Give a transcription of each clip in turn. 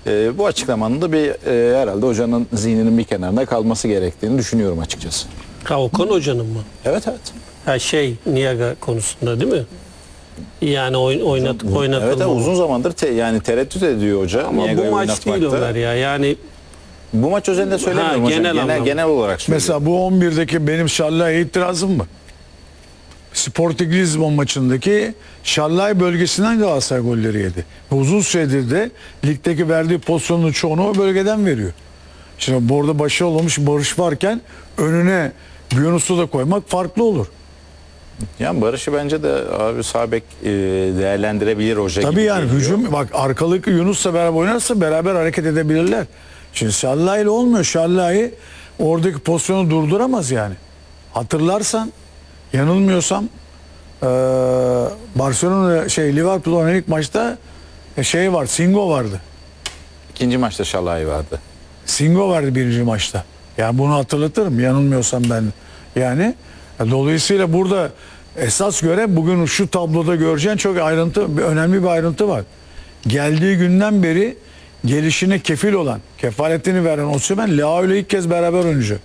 Bu açıklamanın da bir herhalde hocanın zihninin bir kenarında kalması gerektiğini düşünüyorum açıkçası. Ha, Okan Hoca'nın mı? Evet evet. Ha, Niaga konusunda değil mi? Yani oynatılma. Evet, uzun zamandır yani tereddüt ediyor hoca. Ama bu maç değil Ömer ya. Yani bu maç özelinde söylemiyorum hocam. Genel olarak söylüyorum. Mesela bu 11'deki benim Şallai'ye itirazım mı? Sporting Lisbon maçındaki Şallai bölgesinden Galatasaray golleri yedi. Ve uzun süredir de ligdeki verdiği pozisyonun çoğunu o bölgeden veriyor. Şimdi burada başarılı olmuş Barış varken önüne Yunus'u da koymak farklı olur. Yani Barış'ı bence de abi sağ bek değerlendirebilir hoca gibi. Tabii yani geliyor. hücum bak arkalık Yunus'la beraber oynarsa beraber hareket edebilirler. Şimdi Şallai ile olmuyor. Şallai oradaki pozisyonu durduramaz yani. Hatırlarsan yanılmıyorsam Barcelona Liverpool oynayan ilk maçta var, Singo vardı. İkinci maçta Şalay vardı. Singo vardı birinci maçta. Yani bunu hatırlatırım yanılmıyorsam ben. Yani dolayısıyla burada esas göre bugün şu tabloda göreceğin çok önemli bir ayrıntı var. Geldiği günden beri gelişine kefil olan, kefaletini veren Osimhen, Leao ile ilk kez beraber oynayacak.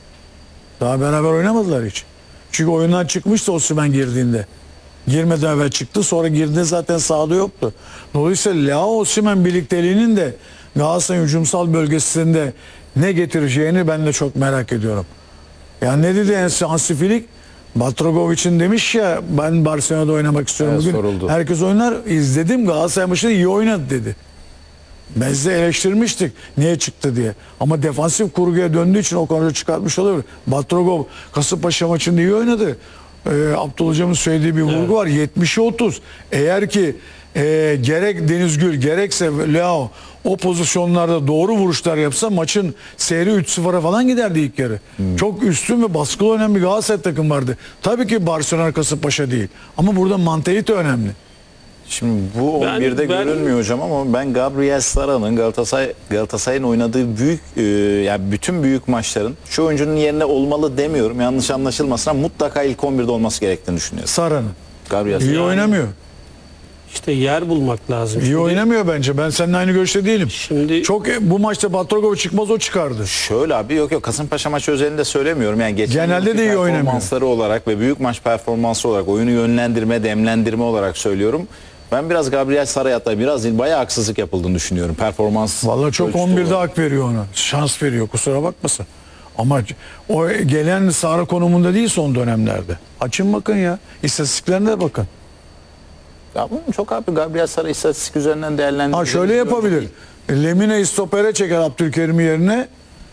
Daha beraber oynamadılar hiç. Çünkü oyundan çıkmıştı Osimhen girdiğinde. Girmeden evvel çıktı, sonra girdiğinde zaten sahada yoktu. Dolayısıyla Leao Osimhen birlikteliğinin de Galatasaray hücumsal bölgesinde ne getireceğini ben de çok merak ediyorum. Yani ne dedi Hansi Flick? Batrogovic'in demiş ya ben Barcelona'da oynamak istiyorum evet, bugün. Soruldu. Herkes oynar. İzledim Galatasaray maçında iyi oynadı dedi. Biz de eleştirmiştik niye çıktı diye. Ama defansif kurguya döndüğü için o konuda çıkartmış olabilir. Batrogov Kasımpaşa maçında iyi oynadı. Abdullah Hocam'ın söylediği bir vurgu var. 70'e 30. Eğer ki gerek Deniz Gül gerekse Leao o pozisyonlarda doğru vuruşlar yapsa maçın seyri 3-0'a falan giderdi ilk yarı. Çok üstün ve baskılı oynayan bir Galatasaray takım vardı. Tabii ki Barcelona Kasımpaşa değil. Ama burada mantalite önemli. Şimdi bu 11'de görünmüyor hocam ama ben Gabriel Sara'nın Galatasaray'ın oynadığı büyük yani bütün büyük maçların şu oyuncunun yerine olmalı demiyorum. Yanlış anlaşılmasın ama mutlaka ilk 11'de olması gerektiğini düşünüyorum. Sara'nın. Gabriel İyi Sara. oynamıyor. işte yer bulmak lazım. İyi oynamıyor bence. Ben seninle aynı görüşte değilim. Şimdi çok bu maçta Batrogov çıkmaz o çıkardı. Şöyle abi yok Kasımpaşa maçı özelinde söylemiyorum. Yani geçen genelde de iyi oynamıyor. Performansları olarak ve büyük maç performansı olarak oyunu yönlendirme, demlendirme olarak söylüyorum. Ben biraz Gabriel Sara'ya hatta biraz değil bayağı haksızlık yapıldığını düşünüyorum. Performans. Vallahi çok 11'de hak veriyor ona. Şans veriyor kusura bakmasın. Ama o gelen Sara konumunda değil son dönemlerde. Açın bakın ya. İstatistiklerine bakın. Ya bunun çok abi Gabriel Sara istatistik üzerinden değerlendiriyor. Ha şöyle yapabilir. Lemine'yi stopere çeker Abdülkerim'in yerine.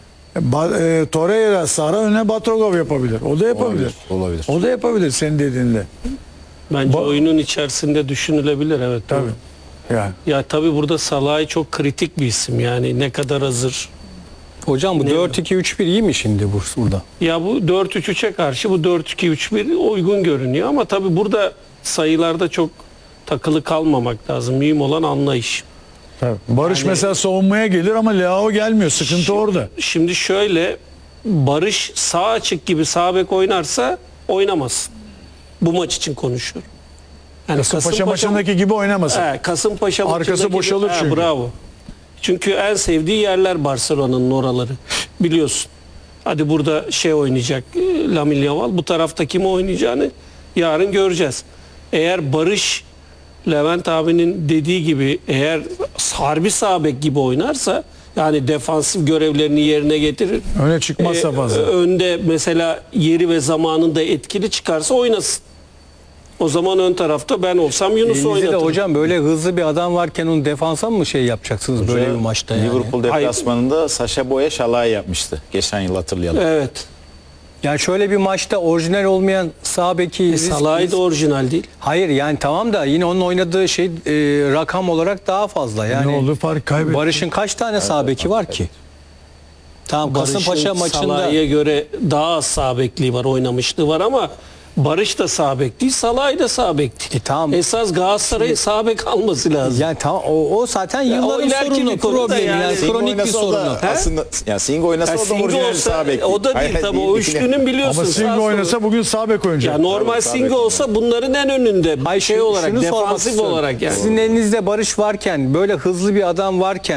Torreira Sara önüne Batrogov yapabilir. O da yapabilir. Olabilir. O da yapabilir senin dediğinde. bence oyunun içerisinde düşünülebilir evet. Tabii. Doğru. Yani. Ya tabii burada Salah'ı çok kritik bir isim yani ne kadar hazır. Hocam bu 4-2-3-1 iyi mi şimdi burada? Ya bu 4-3-3'e karşı bu 4-2-3-1 uygun görünüyor ama tabii burada sayılarda çok takılı kalmamak lazım. Mühim olan anlayış. Tabii. Barış Yani- mesela savunmaya gelir ama Leao gelmiyor. Sıkıntı orada. Şimdi şöyle Barış sağ açık gibi sağ bek oynarsa oynamasın. Bu maç için konuşuyorum. Yani Kasımpaşa maçındaki gibi oynamasın. Kasımpaşa Arkası maçındaki boşalır çünkü. Bravo. Çünkü en sevdiği yerler Barcelona'nın oraları. Biliyorsun. Hadi burada oynayacak Lamine Yamal. Bu tarafta kim oynayacağını yarın göreceğiz. Eğer Barış Levent abinin dediği gibi eğer harbi sağ bek gibi oynarsa yani defansif görevlerini yerine getirir. Öne çıkmazsa fazla. Önde mesela yeri ve zamanında etkili çıkarsa oynasın. O zaman ön tarafta ben olsam Yunus'u Elinizde de oynatırım. hocam böyle hızlı bir adam varken onu defansa mı yapacaksınız böyle bir maçta yani? Liverpool deplasmanında Sacha Boey Şalay yapmıştı. Geçen yıl hatırlayalım. Evet. Yani şöyle bir maçta orijinal olmayan sağ beki Salah'ı da orijinal değil. Hayır yani tamam da yine onun oynadığı rakam olarak daha fazla. Yani Ne oldu fark kaybetti. Barış'ın kaç tane sağ beki var ki? Tamam Kasımpaşa maçında Salah'a göre daha az sağ bekliği var, oynamışlığı var ama Barış da sağ bek değil, Salah da sağ bek değil. Tamam. Esas Galatasaray'ın sağ bek alması lazım. yani tamam o zaten yılların ileriki sorunu, bir konuda problemi yani. yani Singo kronik bir oynasa o sorunu. da aslında yani Singo oynasa Yani o da Singo orijinal olsa sağ bek. o da değil Hayır, tabii. O üçlünün biliyorsun. Ama Singo sağ oynasa solu. bugün sağ bek oynayacak. Ya normal Tabii, sağ Singo bek olsa bunların en önünde. Hayır, Olarak şunu sormak defansif istiyorum. olarak yani. Sizin elinizde Barış varken böyle hızlı bir adam varken